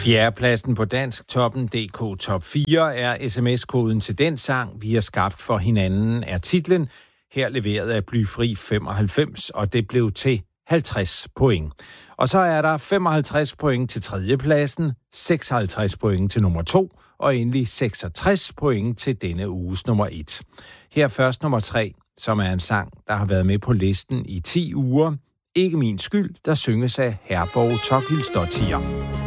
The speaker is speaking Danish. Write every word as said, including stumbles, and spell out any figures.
Fjerdepladsen på Dansk Toppen punktum d k Top fire er sms-koden til den sang, vi har skabt for hinanden, er titlen. Her leveret af Blyfri femoghalvfems, og det blev til halvtreds point. Og så er der femoghalvtreds point til tredjepladsen, seksoghalvtreds point til nummer to, og endelig seksogtres point til denne uges nummer et. Her først nummer tre, som er en sang, der har været med på listen i ti uger. Ikke min skyld, der synges af Herborg Tokilsdottir.